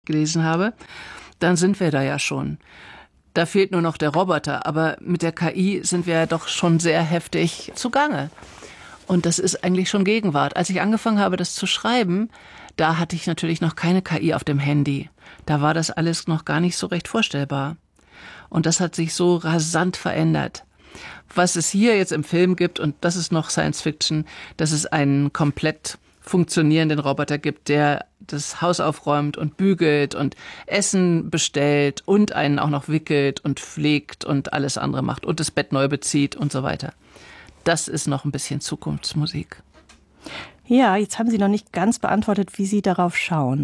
gelesen habe, dann sind wir da ja schon. Da fehlt nur noch der Roboter, aber mit der KI sind wir ja doch schon sehr heftig zugange. Und das ist eigentlich schon Gegenwart. Als ich angefangen habe, das zu schreiben, da hatte ich natürlich noch keine KI auf dem Handy. Da war das alles noch gar nicht so recht vorstellbar. Und das hat sich so rasant verändert. Was es hier jetzt im Film gibt, und das ist noch Science Fiction, dass es einen komplett funktionierenden Roboter gibt, der das Haus aufräumt und bügelt und Essen bestellt und einen auch noch wickelt und pflegt und alles andere macht und das Bett neu bezieht und so weiter. Das ist noch ein bisschen Zukunftsmusik. Ja, jetzt haben Sie noch nicht ganz beantwortet, wie Sie darauf schauen.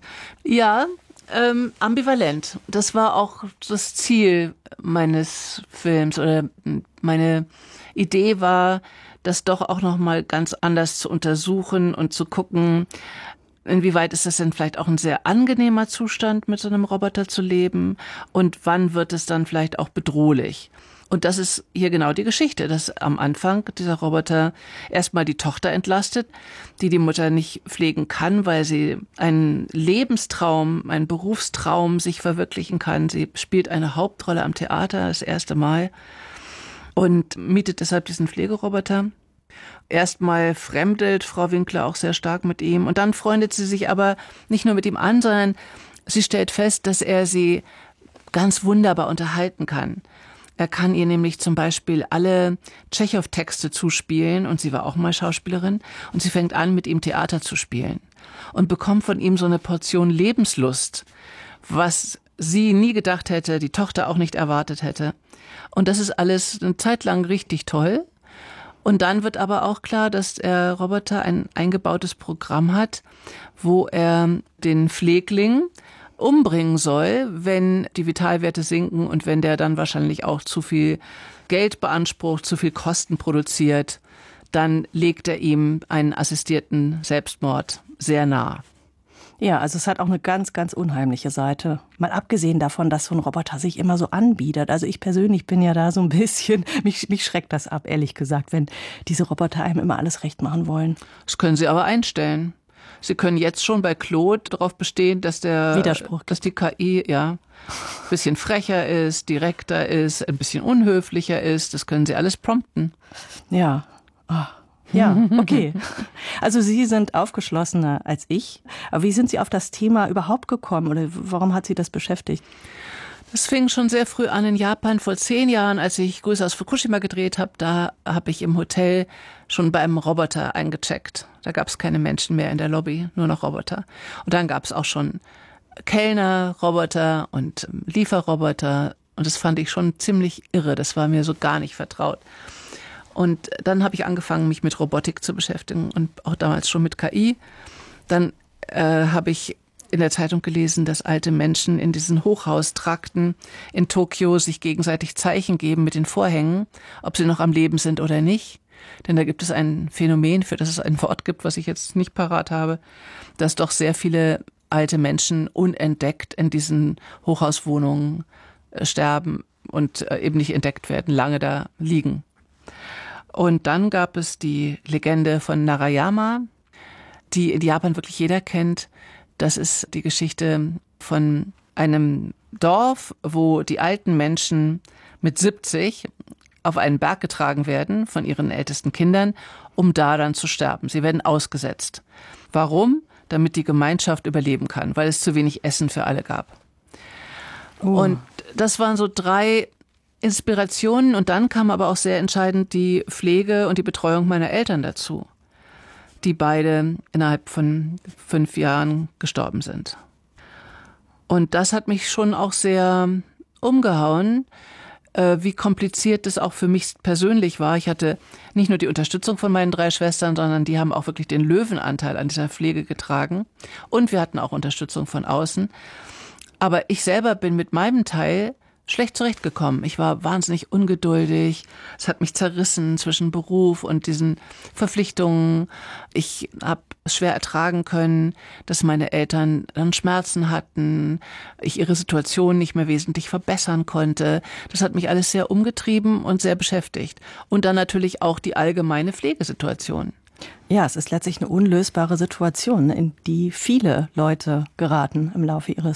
Ja, ambivalent. Das war auch das Ziel meines Films oder meine Idee war, das doch auch noch mal ganz anders zu untersuchen und zu gucken, inwieweit ist das denn vielleicht auch ein sehr angenehmer Zustand, mit so einem Roboter zu leben und wann wird es dann vielleicht auch bedrohlich. Und das ist hier genau die Geschichte, dass am Anfang dieser Roboter erstmal die Tochter entlastet, die Mutter nicht pflegen kann, weil sie einen Lebenstraum, einen Berufstraum sich verwirklichen kann. Sie spielt eine Hauptrolle am Theater das erste Mal und mietet deshalb diesen Pflegeroboter. Erstmal fremdelt Frau Winkler auch sehr stark mit ihm und dann freundet sie sich aber nicht nur mit ihm an, sondern sie stellt fest, dass er sie ganz wunderbar unterhalten kann. Er kann ihr nämlich zum Beispiel alle Tschechow-Texte zuspielen und sie war auch mal Schauspielerin und sie fängt an, mit ihm Theater zu spielen und bekommt von ihm so eine Portion Lebenslust, was sie nie gedacht hätte, die Tochter auch nicht erwartet hätte. Und das ist alles eine Zeit lang richtig toll. Und dann wird aber auch klar, dass der Roboter ein eingebautes Programm hat, wo er den Pflegling umbringen soll, wenn die Vitalwerte sinken und wenn der dann wahrscheinlich auch zu viel Geld beansprucht, zu viel Kosten produziert, dann legt er ihm einen assistierten Selbstmord sehr nah. Ja, also es hat auch eine ganz, ganz unheimliche Seite. Mal abgesehen davon, dass so ein Roboter sich immer so anbietet. Also ich persönlich bin ja da so ein bisschen, mich schreckt das ab, ehrlich gesagt, wenn diese Roboter einem immer alles recht machen wollen. Das können Sie aber einstellen. Sie können jetzt schon bei Claude darauf bestehen, dass die KI ein bisschen frecher ist, direkter ist, ein bisschen unhöflicher ist. Das können Sie alles prompten. Ja. Oh. Ja, okay. Also Sie sind aufgeschlossener als ich. Aber wie sind Sie auf das Thema überhaupt gekommen oder warum hat Sie das beschäftigt? Das fing schon sehr früh an in Japan, vor 10 Jahren, als ich Grüße aus Fukushima gedreht habe. Da habe ich im Hotel schon bei einem Roboter eingecheckt. Da gab es keine Menschen mehr in der Lobby, nur noch Roboter. Und dann gab es auch schon Kellnerroboter und Lieferroboter. Und das fand ich schon ziemlich irre. Das war mir so gar nicht vertraut. Und dann habe ich angefangen, mich mit Robotik zu beschäftigen und auch damals schon mit KI. Dann habe ich in der Zeitung gelesen, dass alte Menschen in diesen Hochhaustrakten in Tokio sich gegenseitig Zeichen geben mit den Vorhängen, ob sie noch am Leben sind oder nicht. Denn da gibt es ein Phänomen, für das es ein Wort gibt, was ich jetzt nicht parat habe, dass doch sehr viele alte Menschen unentdeckt in diesen Hochhauswohnungen sterben und eben nicht entdeckt werden, lange da liegen. Und dann gab es die Legende von Narayama, die in Japan wirklich jeder kennt. Das ist die Geschichte von einem Dorf, wo die alten Menschen mit 70 auf einen Berg getragen werden von ihren ältesten Kindern, um da dann zu sterben. Sie werden ausgesetzt. Warum? Damit die Gemeinschaft überleben kann, weil es zu wenig Essen für alle gab. Oh. Und das waren so 3 Inspirationen und dann kam aber auch sehr entscheidend die Pflege und die Betreuung meiner Eltern dazu, die beide innerhalb von 5 Jahren gestorben sind. Und das hat mich schon auch sehr umgehauen, wie kompliziert das auch für mich persönlich war. Ich hatte nicht nur die Unterstützung von meinen 3 Schwestern, sondern die haben auch wirklich den Löwenanteil an dieser Pflege getragen. Und wir hatten auch Unterstützung von außen. Aber ich selber bin mit meinem Teil schlecht zurechtgekommen. Ich war wahnsinnig ungeduldig. Es hat mich zerrissen zwischen Beruf und diesen Verpflichtungen. Ich habe es schwer ertragen können, dass meine Eltern dann Schmerzen hatten, ich ihre Situation nicht mehr wesentlich verbessern konnte. Das hat mich alles sehr umgetrieben und sehr beschäftigt. Und dann natürlich auch die allgemeine Pflegesituation. Ja, es ist letztlich eine unlösbare Situation, in die viele Leute geraten im Laufe ihres